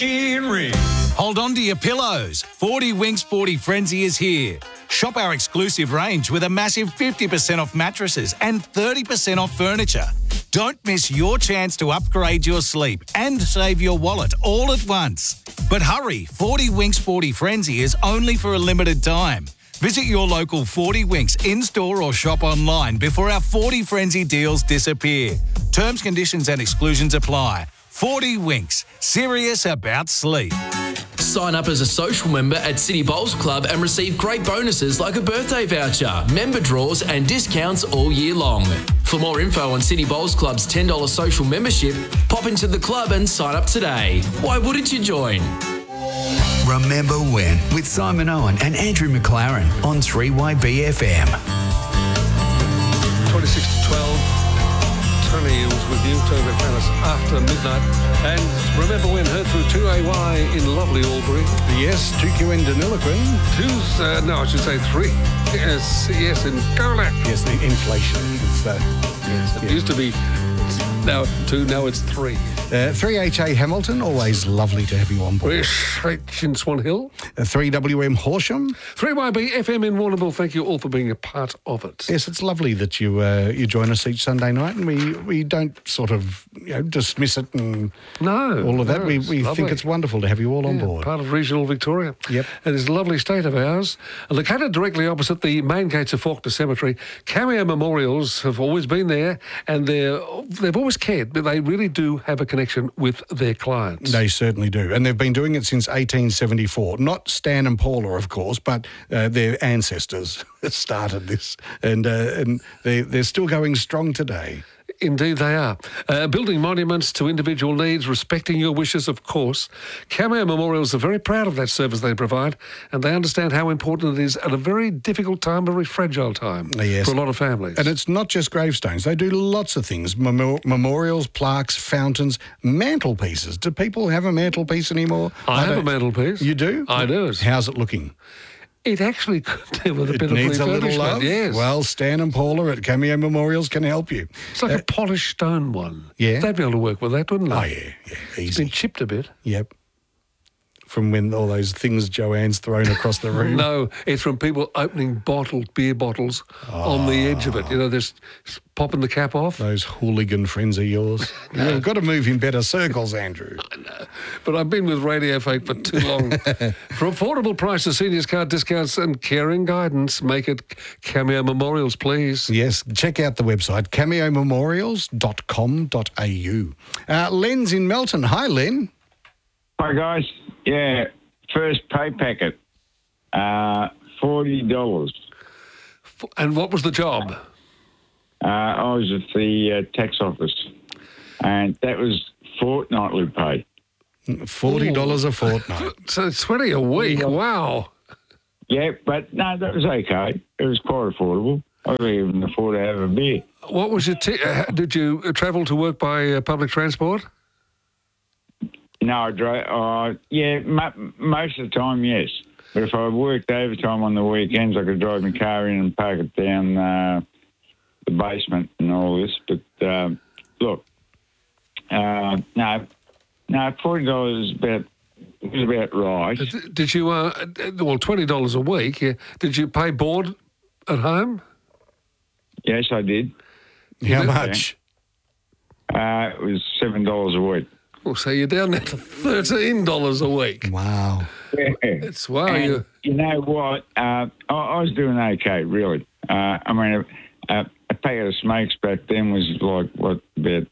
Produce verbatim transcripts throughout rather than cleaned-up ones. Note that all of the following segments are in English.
Henry. Hold on to your pillows. forty Winks forty Frenzy is here. Shop our exclusive range with a massive fifty percent off mattresses and thirty percent off furniture. Don't miss your chance to upgrade your sleep and save your wallet all at once. But hurry, forty Winks forty Frenzy is only for a limited time. Visit your local forty Winks in-store or shop online before our forty Frenzy deals disappear. Terms, conditions and exclusions apply. forty Winks, serious about sleep. Sign up as a social member at City Bowls Club and receive great bonuses like a birthday voucher, member draws and discounts all year long. For more info on City Bowls Club's ten dollars social membership, pop into the club and sign up today. Why wouldn't you join? Remember When with Simon Owen and Andrew McLaren on three Y B F M. twenty-six to twelve. Tony was with you, Toby Palace, after midnight. And Remember When heard through two A Y in lovely Albury. Yes, two Q N Deniliquin. Two's, uh, no, I should say three. Yes, yes, in Colac. Yes, the inflation is that. Yes, it yeah. used to be now two, now it's three. Uh, three H A Hamilton, always lovely to have you on board. H in Swan Hill. Uh, three W M Horsham. three Y B F M in Warrnambool. Thank you all for being a part of it. Yes, it's lovely that you uh, you join us each Sunday night, and we, we don't sort of you know dismiss it and no, all of that. No, we we lovely. think it's wonderful to have you all on yeah, board. Part of regional Victoria. Yep. And this lovely state of ours. Located directly opposite the main gates of Faulkner Cemetery, Cameo Memorials have always been there, and they're, they've always cared, but they really do have a connection with their clients. They certainly do. And they've been doing it since eighteen seventy-four. Not Stan and Paula, of course, but uh, their ancestors started this. And uh, and they, they're still going strong today. Indeed they are. Uh, building monuments to individual needs, respecting your wishes, of course. Cameo Memorials are very proud of that service they provide, and they understand how important it is at a very difficult time, a very fragile time Yes. for a lot of families. And it's not just gravestones. They do lots of things. Memo- memorials, plaques, fountains, mantelpieces. Do people have a mantelpiece anymore? I, I have don't- a mantelpiece. You do? I do. How's it looking? It actually could do with a It bit of needs a little refurbishment, love? yes. Well, Stan and Paula at Cameo Memorials can help you. It's like Uh, a polished stone one. yeah? They'd be able to work with that, wouldn't they? Oh, yeah, yeah, It's easy. been chipped a bit. Yep. From when all those things Joanne's thrown across the room. No, it's from people opening bottled beer bottles on the edge of it. You know, just popping the cap off. Those hooligan friends of yours. You've got to move in better circles, Andrew. But I've been with Radio Fake for too long. For affordable prices, seniors card discounts and caring guidance, make it Cameo Memorials, please. Yes, check out the website, cameo memorials dot com dot a u. Uh, Len's in Melton. Hi, Len. Hi, guys. Yeah, first pay packet, uh, forty dollars. And what was the job? Uh, I was at the uh, tax office, and that was fortnightly pay. forty dollars Ooh. a fortnight. So it's twenty a week. Wow. Yeah, but no, that was okay. It was quite affordable. I could even afford to have a beer. What was your... T- uh, did you travel to work by uh, public transport? No, I drove. Uh, yeah, m- most of the time, yes. But if I worked overtime on the weekends, I could drive my car in and park it down uh, the basement and all this. But um, look, uh, no, no, forty dollars is about was about right. Did, did you? Uh, well, twenty dollars a week. Yeah. Did you pay board at home? Yes, I did. How much? Uh, it was seven dollars a week. Well, so you're down there to thirteen dollars a week. Wow. Yeah. It's wow. And You you know what? Uh, I, I was doing okay, really. Uh, I mean, a, a packet of smokes back then was like, what, about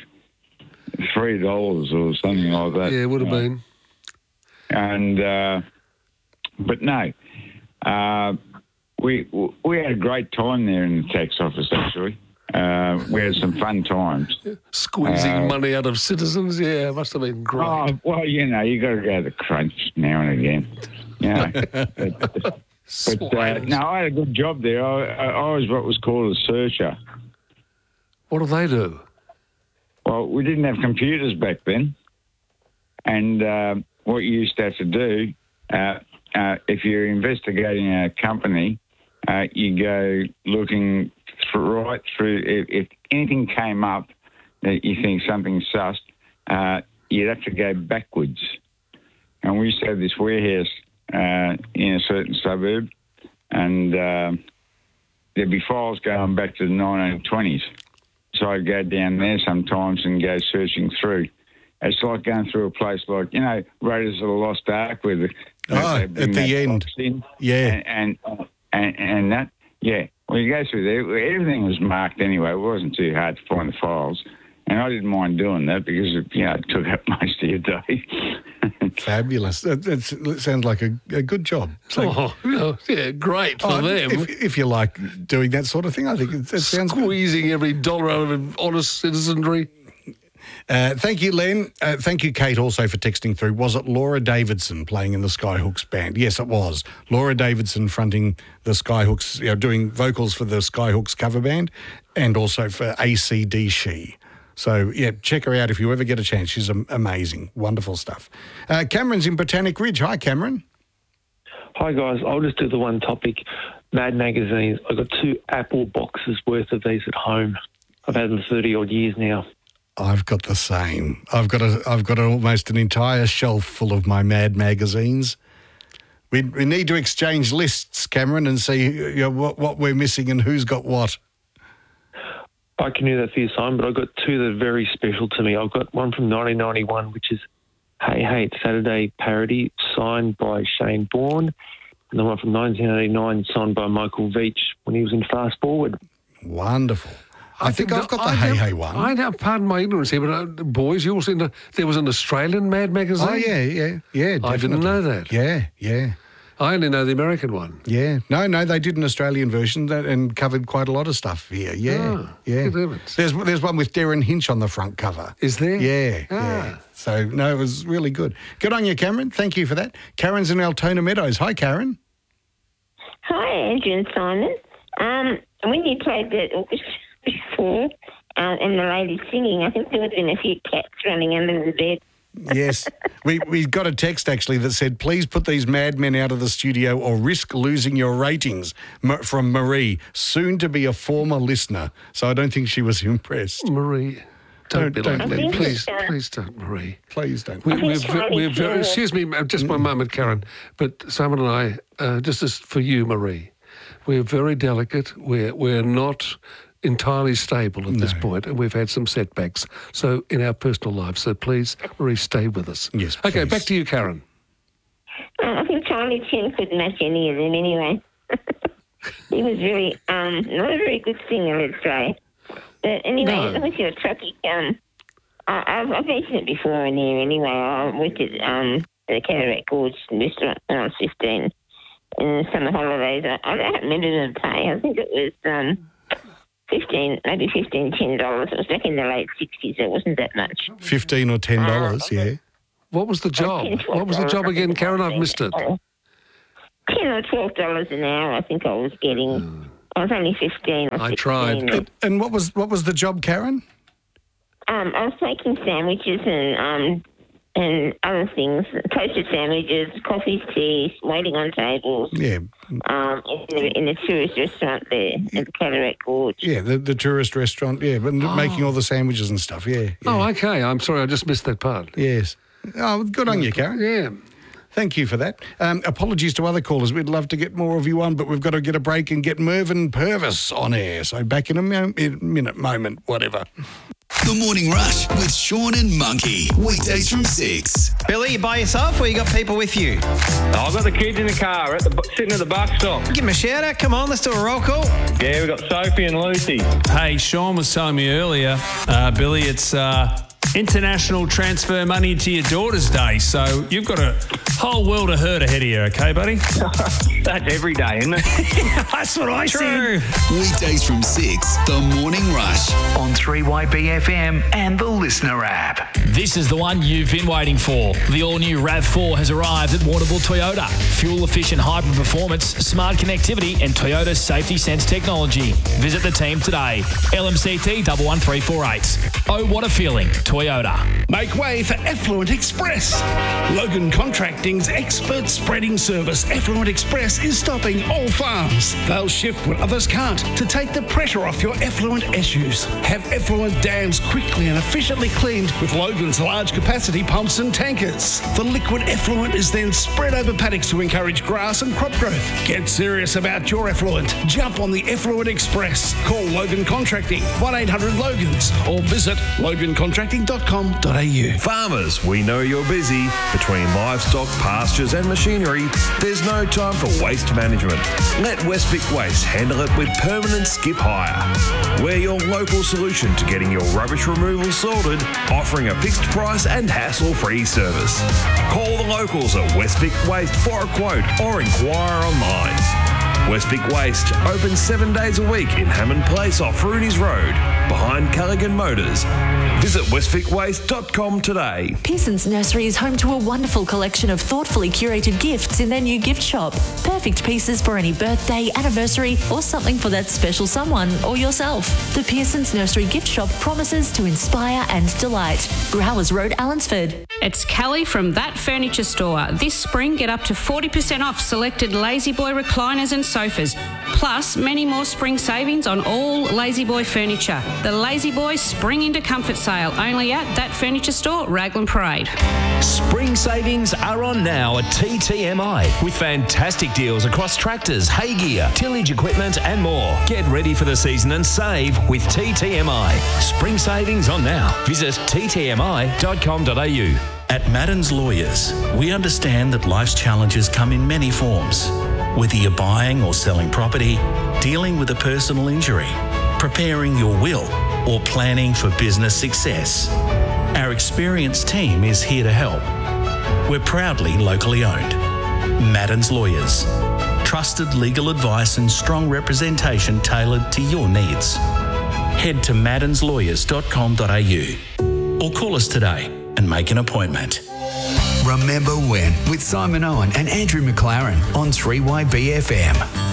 three dollars or something like that. yeah, it would have Uh, been. And, uh, but no, uh, we we had a great time there in the tax office, actually. Uh, we had some fun times. Squeezing uh, money out of citizens. Yeah, it must have been great. Oh, well, you know, you got to go to the crunch now and again. You know. but but uh, Swines. no, I had a good job there. I, I, I was what was called a searcher. What do they do? Well, we didn't have computers back then. And uh, what you used to have to do, uh, uh, if you're investigating a company, uh, you go looking through, right through. If, if anything came up that you think something's sus, uh, you'd have to go backwards and we used to have this warehouse uh, in a certain suburb, and uh, there'd be files going back to the nineteen twenties. So I'd go down there sometimes and go searching through. It's like going through a place like, you know, Raiders of the Lost Ark with the, Oh, they at bring the that end. box in, Yeah. and, and and and that, yeah. Well, you go through there, everything was marked anyway. It wasn't too hard to find the files, and I didn't mind doing that because it, you know, it took up most of your day. Fabulous. That, that's, that sounds like a, a good job. So, Oh, yeah, yeah, great for oh, them. if, if you like doing that sort of thing, I think it, it sounds good. Squeezing every dollar out of honest citizenry. Uh, thank you, Len. Uh, thank you, Kate, also for texting through. Was it Laura Davidson playing in the Skyhooks band? Yes, it was. Laura Davidson fronting the Skyhooks, you know, doing vocals for the Skyhooks cover band and also for A C D C. So, yeah, check her out if you ever get a chance. She's am- amazing. Wonderful stuff. Uh, Cameron's in Botanic Ridge. Hi, Cameron. Hi guys, I'll just do the one topic. Mad magazines. I've got two Apple boxes worth of these at home. I've had them thirty odd years now. I've got the same. I've got a, I've got almost an entire shelf full of my Mad magazines. We we need to exchange lists, Cameron, and see, you know, what what we're missing and who's got what. I can do that for you, Simon, but I've got two that are very special to me. I've got one from nineteen ninety-one, which is Hey Hey It's Saturday parody, signed by Shane Bourne, and the one from nineteen eighty-nine, signed by Michael Veitch when he was in Fast Forward. Wonderful. I, think I've got the I Hey don't- Hey one. I know, pardon my ignorance here, but uh, boys, you also in the, there was an Australian Mad magazine. Oh, yeah, yeah, yeah, I definitely. didn't know that. Yeah, yeah, I only know the American one. yeah. No, no, they did an Australian version that and covered quite a lot of stuff here. Yeah, Oh, yeah. good heavens. There's there's one with Darren Hinch on the front cover. Is there? Yeah, Ah. yeah. So, no, it was really good. Good on you, Cameron. Thank you for that. Karen's in Altona Meadows. Hi, Karen. Hi, Andrew and Simon. Um, when you played that orchestra before uh, and the lady singing, I think there would have been a few cats running under the bed. Yes. we, we got a text, actually, that said, please put these madmen out of the studio or risk losing your ratings, M- from Marie, soon to be a former listener. So I don't think she was impressed. Marie, don't, Don't- be don't like let that. me. Please, please don't, Marie. Please don't. We, I think we're, ve- Charlie we're very, Taylor- excuse me, uh, just one moment, Karen. But Simon and I, uh, just as for you, Marie, we're very delicate. We're we're not entirely stable at this point, and we've had some setbacks. So in our personal lives, so please, Marie, stay with us. Yes, Okay, please. back to you, Karen. Uh, I think Charlie Chin couldn't match any of them anyway. He was really um, not a very good singer, let's say. But anyway, No. as long as you're a truckie, um, I, I've, I've mentioned it before in here anyway. I worked at um, the Cataract Gorge restaurant when I was fifteen in the summer holidays. I, I don't remember the pay. I think it was um, fifteen, maybe fifteen, ten dollars. It was back in the late sixties. It wasn't that much. fifteen or ten dollars, yeah. What was the job? ten, twelve What was the job dollars, I again, think Karen? it I've was. missed it. Ten or twelve dollars an hour. I think I was getting. I was only fifteen. Or I sixteen. tried. And, and what was what was the job, Karen? Um, I was making sandwiches and um and other things, toasted sandwiches, coffees, teas, waiting on tables. Yeah, Um, in the, in the tourist restaurant there at the Cataract Gorge. yeah, the, the tourist restaurant, yeah, but making all the sandwiches and stuff, yeah. yeah. Oh, okay. I'm sorry, I just missed that part. Yes. Oh, good on you, Karen. Yeah. Thank you for that. Um, apologies to other callers. We'd love to get more of you on, but we've got to get a break and get Mervyn Purvis on air. So back in a mo- in a minute, moment, whatever. The Morning Rush with Sean and Monkey. Weekdays from six. Billy, you by yourself or you got people with you? Oh, I've got the kids in the car, at the bu- sitting at the bus stop. Give them a shout out. Come on, let's do a roll call. Yeah, we've got Sophie and Lucy. Hey, Sean was telling me earlier, uh, Billy, it's uh, International Transfer Money to Your Daughter's Day, so you've got a whole world of hurt ahead of you, okay, buddy? That's every day, isn't it? That's what I True. Weekdays from six. The Morning Rush on three Y B F M and the Listener app. This is the one you've been waiting for. The all-new RAV four has arrived at Warrnambool Toyota. Fuel-efficient hybrid performance, smart connectivity and Toyota Safety Sense technology. Visit the team today. L M C T one one three four eight. Oh, what a feeling. Toyota Toyota. Make way for Effluent Express. Logan Contracting's expert spreading service, Effluent Express, is stopping all farms. They'll shift what others can't to take the pressure off your effluent issues. Have effluent dams quickly and efficiently cleaned with Logan's large capacity pumps and tankers. The liquid effluent is then spread over paddocks to encourage grass and crop growth. Get serious about your effluent. Jump on the Effluent Express. Call Logan Contracting, one eight hundred Logans, or visit logan contracting dot com dot a u. Farmers, we know you're busy. Between livestock, pastures and machinery, there's no time for waste management. Let Westvic Waste handle it with permanent skip hire. We're your local solution to getting your rubbish removal sorted, offering a fixed price and hassle-free service. Call the locals at Westvic Waste for a quote or inquire online. Westvic Waste, open seven days a week in Hammond Place off Rooney's Road, behind Callaghan Motors. Visit westvic waste dot com today. Pearson's Nursery is home to a wonderful collection of thoughtfully curated gifts in their new gift shop. Perfect pieces for any birthday, anniversary, or something for that special someone or yourself. The Pearson's Nursery gift shop promises to inspire and delight. Growers Road, Allinsford. It's Kelly from That Furniture Store. This spring, get up to forty percent off selected Lazy Boy recliners and sofas, plus many more spring savings on all Lazy Boy furniture. The Lazy Boy Spring into Comfort sale, only at That Furniture Store, Raglan Parade. Spring savings are on now at T T M I with fantastic deals across tractors, hay gear, tillage equipment and more. Get ready for the season and save with T T M I. Spring savings on now. Visit t t m i dot com dot a u. At Madden's Lawyers, we understand that life's challenges come in many forms. Whether you're buying or selling property, dealing with a personal injury, preparing your will, or planning for business success, our experienced team is here to help. We're proudly locally owned. Madden's Lawyers. Trusted legal advice and strong representation tailored to your needs. Head to maddens lawyers dot com dot a u or call us today and make an appointment. Remember When with Simon Owen and Andrew McLaren on three Y B F M.